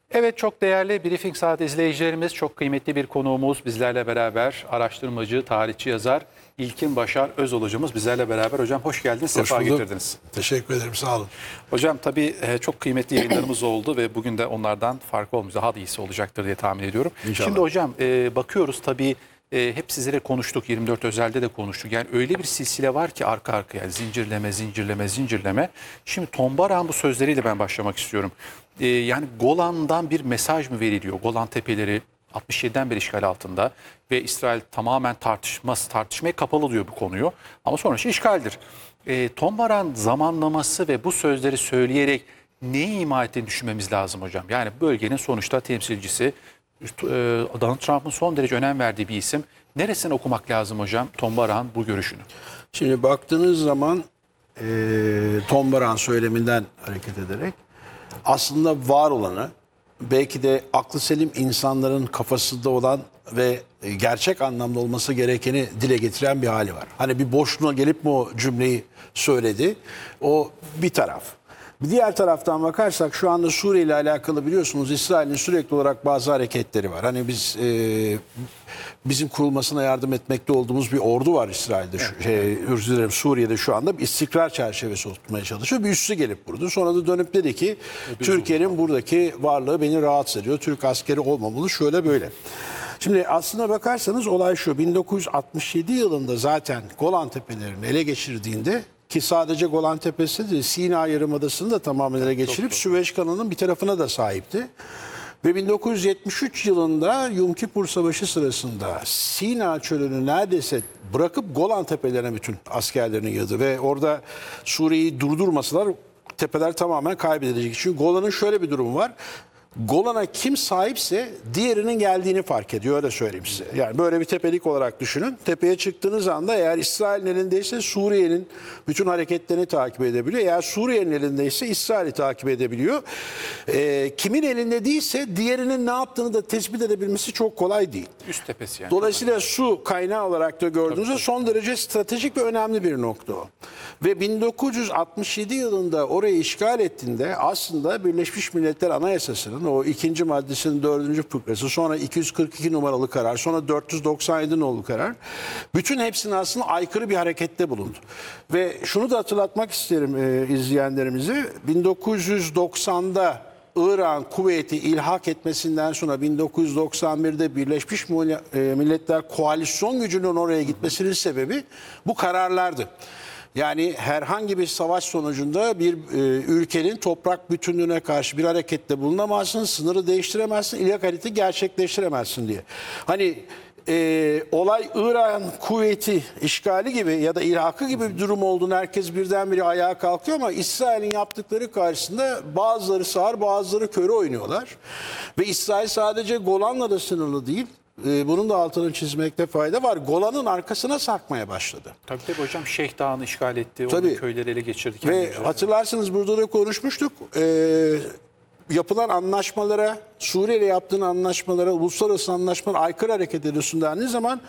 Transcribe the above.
Evet, çok değerli Briefing Saat izleyicilerimiz, çok kıymetli bir konuğumuz bizlerle beraber. Araştırmacı, tarihçi, yazar İlkin Başar Özol hocamız bizlerle beraber. Hocam hoş geldiniz, Hoş sefa bulduk. getirdiniz. Teşekkür ederim, sağ olun. Hocam tabii çok kıymetli yayınlarımız oldu ve bugün de onlardan farkı olmayacak, daha da iyisi olacaktır diye tahmin ediyorum. İnşallah. Şimdi hocam bakıyoruz tabii hep sizlere konuştuk, 24 Özel'de de konuştuk. Yani öyle bir silsile var ki arka arkaya zincirleme, zincirleme, zincirleme. Şimdi Tombarak'ın bu sözleriyle ben başlamak istiyorum. Yani Golan'dan bir mesaj mı veriliyor? Golan Tepeleri 67'den beri işgal altında ve İsrail tamamen tartışmaya kapalı diyor bu konuyu. Ama sonrası işgaldir. Tombarak'ın zamanlaması ve bu sözleri söyleyerek neyi ima ettiğini düşünmemiz lazım hocam. Yani bölgenin sonuçta temsilcisi, Donald Trump'ın son derece önem verdiği bir isim. Neresinden okumak lazım hocam Tombarak'ın bu görüşünü? Şimdi baktığınız zaman Tombarak'ın söyleminden hareket ederek aslında var olanı, belki de aklı selim insanların kafasında olan ve gerçek anlamda olması gerekeni dile getiren bir hali var. Hani bir boşluğuna gelip mi o cümleyi söyledi? O bir taraf. Bir diğer taraftan bakarsak şu anda Suriye ile alakalı biliyorsunuz İsrail'in sürekli olarak bazı hareketleri var. Hani bizim kurulmasına yardım etmekte olduğumuz bir ordu var İsrail'de, özür dilerim, Suriye'de şu anda bir istikrar çerçevesi oturtmaya çalışıyor. Bir üssü gelip vurdu. Sonra da dönüp dedi ki Türkiye'nin buradaki varlığı beni rahatsız ediyor. Türk askeri olmamalı, şöyle böyle. Şimdi aslına bakarsanız olay şu: 1967 yılında zaten Golan Tepelerini ele geçirdiğinde, ki sadece Golan Tepesi değil, Sina Yarımadası'nı da tamamen ele geçirip Süveyş kanalının bir tarafına da sahipti. Ve 1973 yılında Yom Kipur Savaşı sırasında Sina Çölü'nü neredeyse bırakıp Golan Tepelerine bütün askerlerini yığdı. Ve orada Suriye'yi durdurmasalar tepeler tamamen kaybedilecek. Çünkü Golan'ın şöyle bir durumu var: Golan'a kim sahipse diğerinin geldiğini fark ediyor, öyle söyleyeyim size. Yani böyle bir tepelik olarak düşünün. Tepeye çıktığınız anda eğer İsrail'in elindeyse Suriye'nin bütün hareketlerini takip edebiliyor. Eğer Suriye'nin elindeyse İsrail'i takip edebiliyor. Kimin elinde değilse diğerinin ne yaptığını da tespit edebilmesi çok kolay değil. Üst tepesi yani. Dolayısıyla su kaynağı olarak da gördüğünüzde son derece stratejik ve önemli bir nokta o. Ve 1967 yılında orayı işgal ettiğinde aslında Birleşmiş Milletler Anayasası'nın o ikinci maddesinin 4. fıkrası, sonra 242 numaralı karar, sonra 497 nolu karar, bütün hepsinin aslında aykırı bir harekette bulundu. Ve şunu da hatırlatmak isterim izleyenlerimize: 1990'da İran Kuveyt'i ilhak etmesinden sonra 1991'de Birleşmiş Milletler koalisyon gücünün oraya gitmesinin sebebi bu kararlardı. Yani herhangi bir savaş sonucunda bir ülkenin toprak bütünlüğüne karşı bir harekette bulunamazsın, sınırı değiştiremezsin, illegalite gerçekleştiremezsin diye. Hani olay İran Kuveyt'i işgali gibi ya da ilhakı gibi bir durum olduğunu herkes birdenbire ayağa kalkıyor ama İsrail'in yaptıkları karşısında bazıları sağır, bazıları körü oynuyorlar. Ve İsrail sadece Golan'la da sınırlı değil. Bunun da altını çizmekte fayda var. Golan'ın arkasına sarkmaya başladı. Tabii hocam, Şeyh Dağı'nı işgal etti, onun köyleri ele geçirdi. Ve hatırlarsınız burada da konuşmuştuk. Yapılan anlaşmalara, Suriye ile yaptığın anlaşmalara, uluslararası anlaşmalara aykırı hareket ediyorsun dendiği zaman